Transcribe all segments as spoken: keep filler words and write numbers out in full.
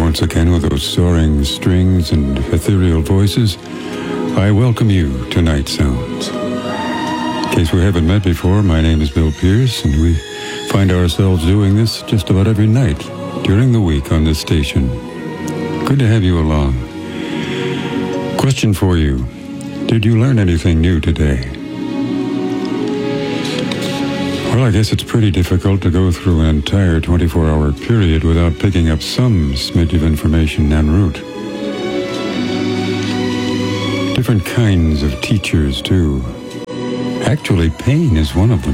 once again with those soaring strings and ethereal voices, I welcome you to Night Sounds. In case we haven't met before, my name is Bill Pierce, and we find ourselves doing this just about every night during the week on this station. Good to have you along. Question for you. Did you learn anything new today? Well, I guess it's pretty difficult to go through an entire twenty-four hour period without picking up some smidge of information en route. Different kinds of teachers, too. Actually, pain is one of them.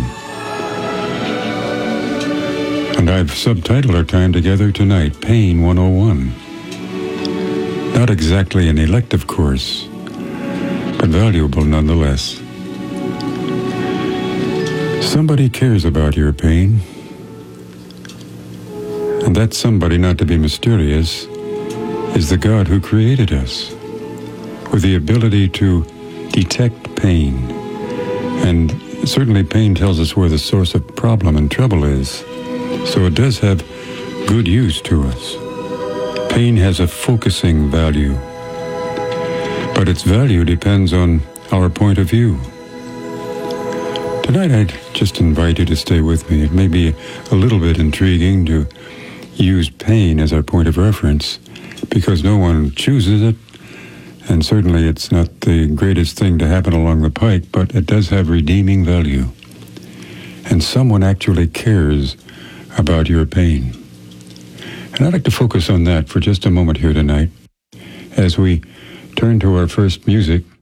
And I've subtitled our time together tonight, Pain one oh one. Not exactly an elective course, but valuable nonetheless. Somebody cares about your pain. And that somebody, not to be mysterious, is the God who created us, with the ability to detect pain. And certainly pain tells us where the source of problem and trouble is. So it does have good use to us. Pain has a focusing value, but its value depends on our point of view. Tonight I'd just invite you to stay with me. It may be a little bit intriguing to use pain as our point of reference, because no one chooses it, and certainly it's not the greatest thing to happen along the pike, but it does have redeeming value. And someone actually cares about your pain. And I'd like to focus on that for just a moment here tonight as we turn to our first music